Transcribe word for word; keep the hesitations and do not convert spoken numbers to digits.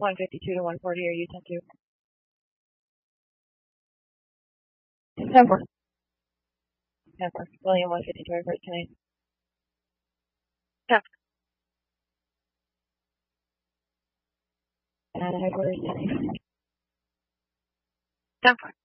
one fifty-two to one forty, are you ten two? ten four. ten four. William one fifty-two, report tonight. ten four. Uh, headquarters tonight. ten four.